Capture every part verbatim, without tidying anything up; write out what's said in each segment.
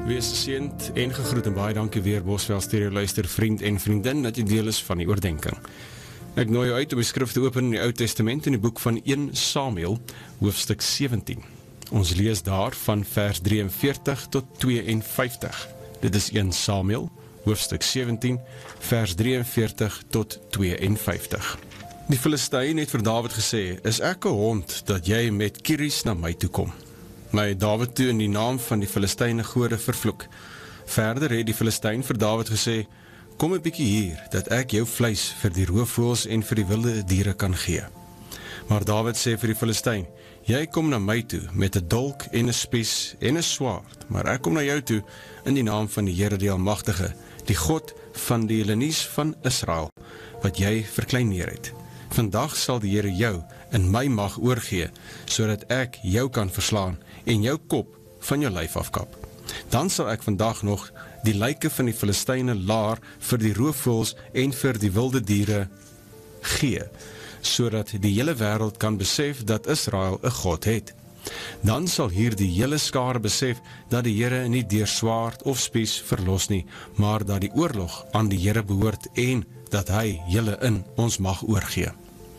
Wees geseënd en gegroet en baie dankie weer Bosveld Stereo luister vriend en vriendin dat jy deel is van die oordenking. Ek nooi jou uit om die skrif te open in die Ou Testament in die boek van Eerste Samuel, hoofstuk sewentien. Ons lees daar van vers drieënveertig tot tweeënvyftig. Dit is Eerste Samuel, hoofstuk sewentien, vers drieënveertig tot tweeënvyftig. Die Filistyn het vir Dawid gesê, is ek 'n hond dat jy met kieries na my toe kom? Maar het Dawid toe in die naam van die Filistyne gode vervloek. Verder het die Filistyn vir Dawid gesê, kom 'n bietjie hier, dat ek jou vleis vir die roofvoëls en vir die wilde diere kan gee. Maar Dawid sê vir die Filistyn, jy kom na my toe met 'n dolk en 'n spies en 'n swaard, maar ek kom na jou toe in die naam van die Here die Almagtige, die God van die Helenies van Israel, wat jy verkleineer het. Vandag sal die Here jou in my mag oorgee, sodat ek jou kan verslaan en jou kop van jou lyf afkap. Dan sal ek vandag nog die lyke van die Filistyne laar vir die roofvoëls en vir die wilde diere gee, sodat die hele wêreld kan besef dat Israel 'n God het. Dan sal hier die hele skare besef dat die Here nie deur swaard of spies verlos nie, maar dat die oorlog aan die Here behoort en dat hy julle in ons mag oorgee.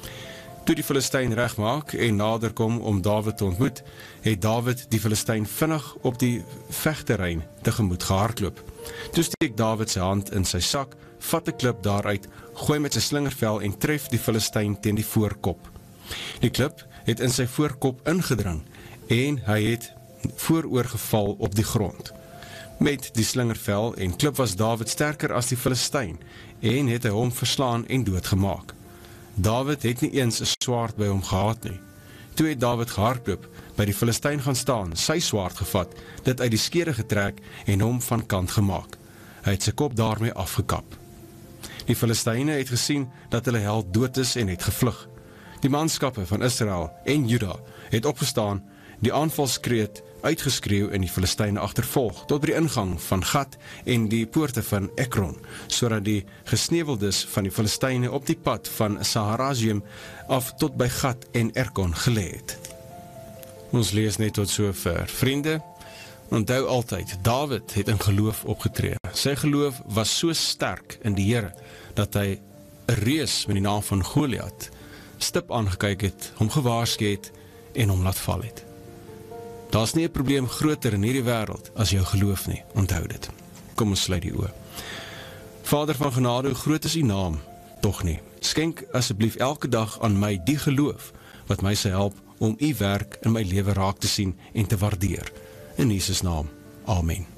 Toe die Filistyn regmaak en nader kom om Dawid te ontmoet, het Dawid die Filistyn vinnig op die vegterrein tegemoet gehardloop. Toe steek Dawid sy hand in sy sak, vat 'n klip daaruit, gooi met sy slingervel en tref die Filistyn teen die voorkop. Die klip het in sy voorkop ingedring en hy het vooroorgeval op die grond. Met die slingervel en klip was Dawid sterker as die Filistyn en het hy hom verslaan en doodgemaak. Dawid het nie eens 'n swaard by hom gehad nie. Toe het Dawid gehardloop, by die Filistyn gaan staan, sy swaard gevat, dit uit die skede getrek en hom van kant gemaak. Hy het sy kop daarmee afgekap. Die Filistyne het gesien dat hulle held dood is en het gevlug. Die manskappe van Israel en Juda het opgestaan, die aanvalskreet uitgeskreeu en die Filistyne agtervolg, tot by die ingang van Gat en die poorte van Ekron, sodat die gesneuweldes van die Filistyne op die pad van Saharaim af tot by Gat en Ekron gelê het. Ons lees net tot so ver. Vriende, onthou altyd, Dawid het in geloof opgetree. Sy geloof was so sterk in die Here, dat hy 'n reus met die naam van Goliat stip aangekyk het, hom gewaarsku het en hom laat val het. Daar is nie 'n probleem groter in hierdie wêreld as jou geloof nie, onthou dit. Kom ons sluit die oë. Vader van genade, hoe groot is u naam? Tog nie. Skenk asseblief elke dag aan my die geloof, wat my sal help om u werk in my lewe raak te sien en te waardeer. In Jesus naam, amen.